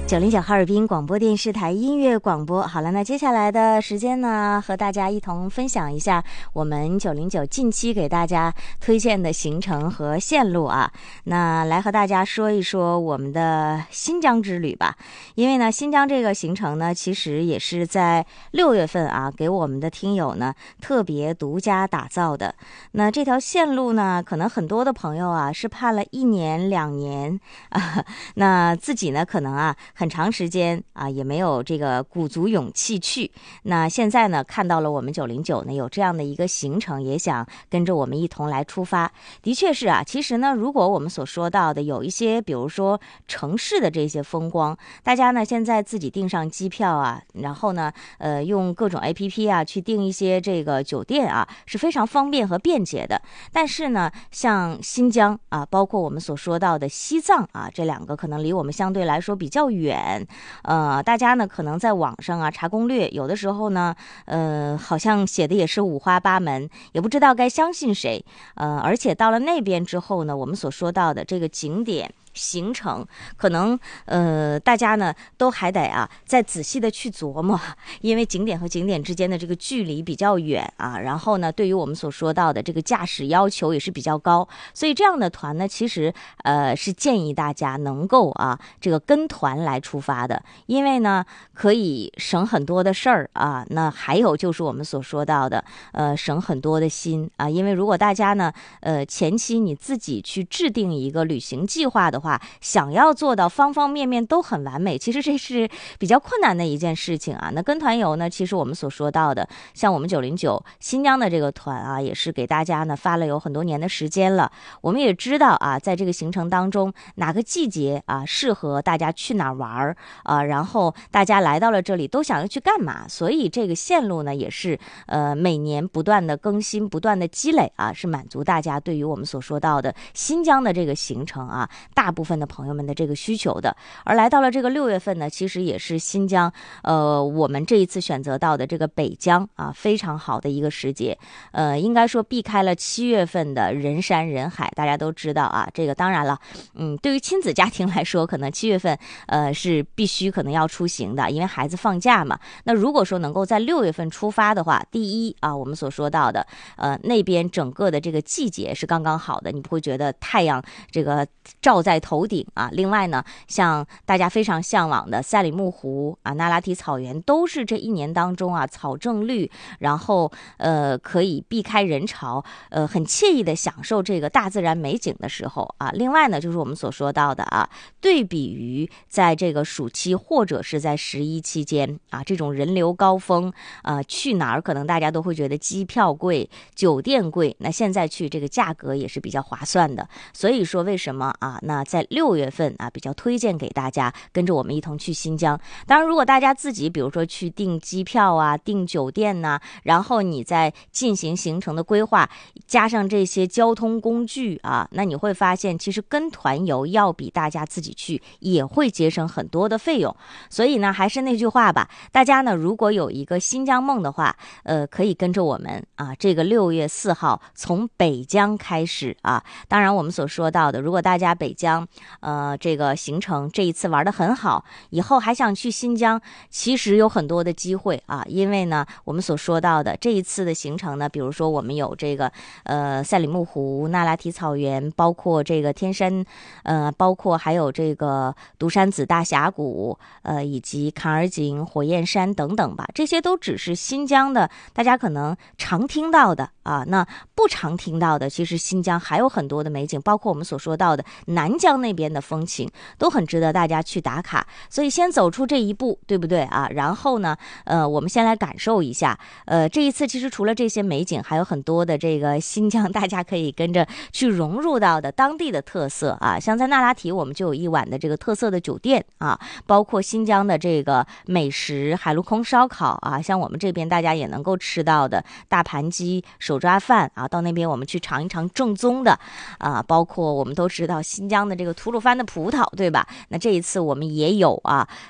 909哈尔滨广播电视台音乐广播。好了，那接下来的时间呢，和大家一同分享一下我们909近期给大家推荐的行程和线路啊。那来和大家说一说我们的新疆之旅吧。因为呢，新疆这个行程呢，其实也是在6月份啊，给我们的听友呢特别独家打造的。那这条线路呢，可能很多的朋友啊是盼了1年2年啊，那自己呢可能啊很长时间啊也没有这个鼓足勇气去。那现在呢看到了我们909呢有这样的一个行程，也想跟着我们一同来出发。的确是啊，其实呢如果我们所说到的有一些比如说城市的这些风光，大家呢现在自己订上机票啊，然后呢用各种 APP 啊去订一些这个酒店啊，是非常方便和便捷的。但是呢像新疆啊，包括我们所说到的西藏啊，这两个可能离我们相对来说比较远。大家呢可能在网上啊查攻略，有的时候呢好像写的也是五花八门，也不知道该相信谁。而且到了那边之后呢，我们所说到的这个景点行程，可能大家呢都还得啊再仔细的去琢磨，因为景点和景点之间的这个距离比较远啊，然后呢对于我们所说到的这个驾驶要求也是比较高，所以这样的团呢其实是建议大家能够啊这个跟团来出发的，因为呢可以省很多的事儿啊。那还有就是我们所说到的省很多的心啊，因为如果大家呢前期你自己去制定一个旅行计划的话，想要做到方方面面都很完美，其实这是比较困难的一件事情啊。那跟团游呢，其实我们所说到的，像我们909新疆的这个团啊，也是给大家呢发了有很多年的时间了。我们也知道啊，在这个行程当中，哪个季节啊适合大家去哪儿玩啊，然后大家来到了这里都想要去干嘛，所以这个线路呢也是每年不断的更新，不断的积累啊，是满足大家对于我们所说到的新疆的这个行程啊，大部分的朋友们的这个需求的。而来到了这个6月份呢，其实也是新疆我们这一次选择到的这个北疆啊，非常好的一个时节。应该说避开了7月份的人山人海。大家都知道啊，这个当然了，对于亲子家庭来说，可能7月份是必须可能要出行的，因为孩子放假嘛。那如果说能够在6月份出发的话，第一啊，我们所说到的那边整个的这个季节是刚刚好的，你不会觉得太阳这个照在头顶啊。另外呢，像大家非常向往的赛里木湖啊、那拉提草原，都是这1年当中啊草正绿，然后可以避开人潮，很惬意的享受这个大自然美景的时候啊。另外呢，就是我们所说到的啊，对比于在这个暑期或者是在11期间啊，这种人流高峰去哪儿可能大家都会觉得机票贵、酒店贵，那现在去这个价格也是比较划算的。所以说为什么啊？那在6月份啊，比较推荐给大家跟着我们一同去新疆。当然，如果大家自己比如说去订机票啊、订酒店呐，然后你在进行行程的规划，加上这些交通工具啊，那你会发现其实跟团游要比大家自己去也会节省很多的费用。所以呢，还是那句话吧，大家呢如果有一个新疆梦的话，可以跟着我们啊，这个6月4号从北疆开始啊。当然我们所说到的，如果大家北疆这个行程这一次玩得很好，以后还想去新疆，其实有很多的机会啊。因为呢我们所说到的这一次的行程呢，比如说我们有这个赛里木湖、那拉提草原，包括这个天山包括还有这个独山子大峡谷以及坎儿井、火焰山等等吧，这些都只是新疆的大家可能常听到的啊。那不常听到的，其实新疆还有很多的美景，包括我们所说到的南疆那边的风情，都很值得大家去打卡。所以先走出这一步，对不对啊？然后呢我们先来感受一下这一次其实除了这些美景，还有很多的这个新疆大家可以跟着去融入到的当地的特色啊。像在那拉提我们就有一晚的这个特色的酒店啊，包括新疆的这个美食海陆空烧烤啊，像我们这边大家也能够吃到的大盘鸡、手抓饭啊，到那边我们去尝一尝正宗的啊，包括我们都知道新疆的这个吐鲁番的葡萄，对吧？那这一次我们也有啊